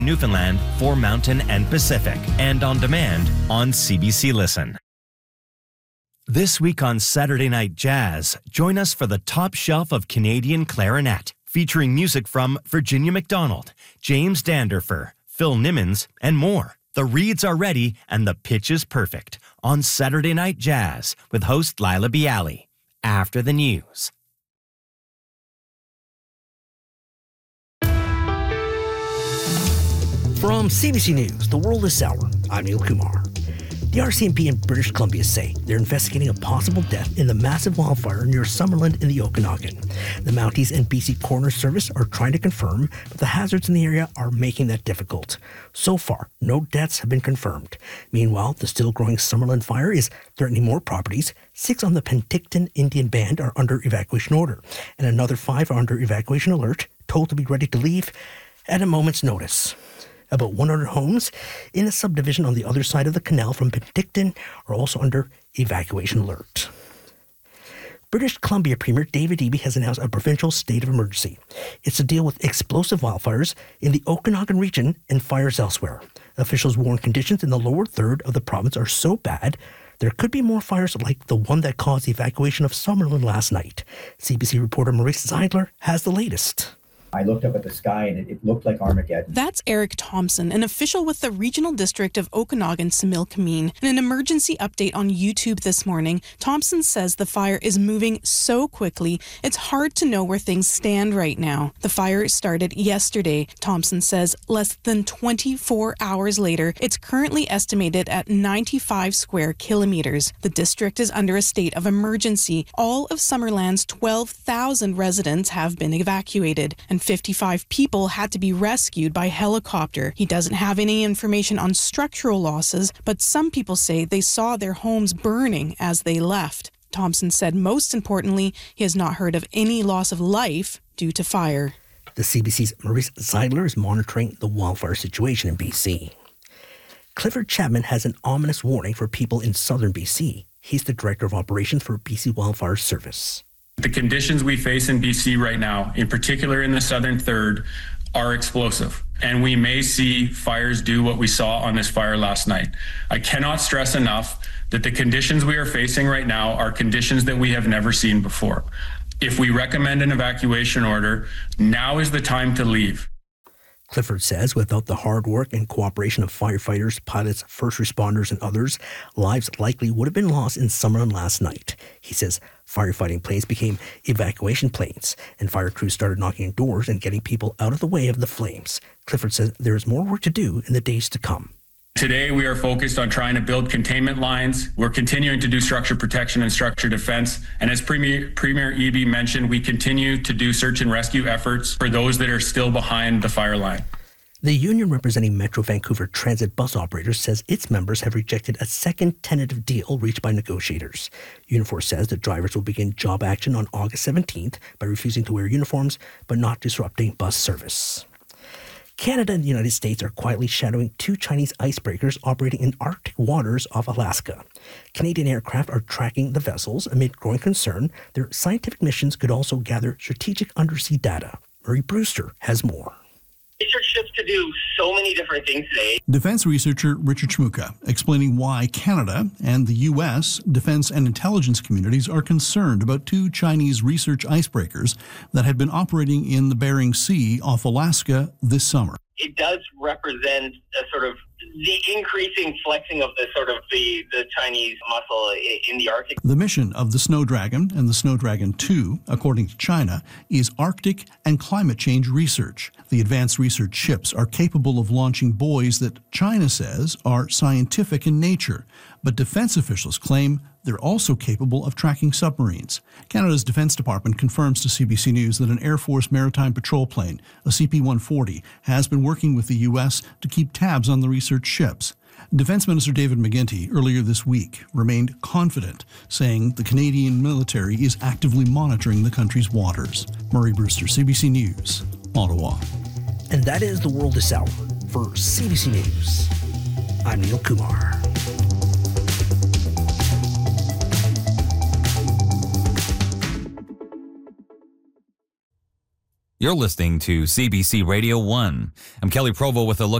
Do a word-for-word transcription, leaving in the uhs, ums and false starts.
Newfoundland for Mountain and Pacific, and on demand on C B C Listen. This week on Saturday Night Jazz, join us for the top shelf of Canadian clarinet, featuring music from Virginia McDonald, James Danderfer, Phil Nimmons, and more. The reeds are ready and the pitch is perfect on Saturday Night Jazz with host Lila Bialy. After the news. From C B C News, The World This Hour, I'm Neil Kumar. The R C M P in British Columbia say they're investigating a possible death in the massive wildfire near Summerland in the Okanagan. The Mounties and B C Coroner Service are trying to confirm, but the hazards in the area are making that difficult. So far, no deaths have been confirmed. Meanwhile, the still-growing Summerland fire is threatening more properties. Six on the Penticton Indian Band are under evacuation order, and another five are under evacuation alert, told to be ready to leave at a moment's notice. About one hundred homes in a subdivision on the other side of the canal from Penticton are also under evacuation alert. British Columbia Premier David Eby has announced a provincial state of emergency. It's to deal with explosive wildfires in the Okanagan region and fires elsewhere. Officials warn conditions in the lower third of the province are so bad there could be more fires like the one that caused the evacuation of Summerland last night. C B C reporter Maurice Zeidler has the latest. I looked up at the sky and it, it looked like Armageddon. That's Eric Thompson, an official with the Regional District of Okanagan Similkameen. In an emergency update on YouTube this morning, Thompson says the fire is moving so quickly, it's hard to know where things stand right now. The fire started yesterday. Thompson says less than twenty-four hours later, it's currently estimated at ninety-five square kilometers. The district is under a state of emergency. All of Summerland's twelve thousand residents have been evacuated, and fifty-five people had to be rescued by helicopter. He doesn't have any information on structural losses, but some people say they saw their homes burning as they left. Thompson said most importantly, he has not heard of any loss of life due to fire. The C B C's Maurice Zeidler is monitoring the wildfire situation in B C. Clifford Chapman has an ominous warning for people in southern B C. He's the Director of Operations for B C Wildfire Service. The conditions we face in B C right now, in particular in the southern third, are explosive. And we may see fires do what we saw on this fire last night. I cannot stress enough that the conditions we are facing right now are conditions that we have never seen before. If we recommend an evacuation order, now is the time to leave. Clifford says without the hard work and cooperation of firefighters, pilots, first responders, and others, lives likely would have been lost in Summerland last night. He says firefighting planes became evacuation planes, and fire crews started knocking on doors and getting people out of the way of the flames. Clifford says there is more work to do in the days to come. Today, we are focused on trying to build containment lines. We're continuing to do structure protection and structure defense. And as Premier, Premier Eby mentioned, we continue to do search and rescue efforts for those that are still behind the fire line. The union representing Metro Vancouver transit bus operators says its members have rejected a second tentative deal reached by negotiators. Unifor says the drivers will begin job action on August seventeenth by refusing to wear uniforms but not disrupting bus service. Canada and the United States are quietly shadowing two Chinese icebreakers operating in Arctic waters off Alaska. Canadian aircraft are tracking the vessels amid growing concern. Their scientific missions could also gather strategic undersea data. Murray Brewster has more. Research ships could do so many different things today. Defense researcher Richard Shmuka explaining why Canada and the U S defense and intelligence communities are concerned about two Chinese research icebreakers that had been operating in the Bering Sea off Alaska this summer. It does represent a sort of the increasing flexing of the sort of the, the Chinese muscle in the Arctic. The mission of the Snow Dragon and the Snow Dragon two, according to China, is Arctic and climate change research. The advanced research ships are capable of launching buoys that China says are scientific in nature, but defense officials claim they're also capable of tracking submarines. Canada's Defense Department confirms to C B C News that an Air Force maritime patrol plane, a C P one forty, has been working with the U S to keep tabs on the research ships. Defense Minister David McGuinty earlier this week remained confident, saying the Canadian military is actively monitoring the country's waters. Murray Brewster, C B C News, Ottawa. And that is The World This Hour. For C B C News, I'm Neil Kumar. You're listening to C B C Radio one. I'm Kelly Provo with a look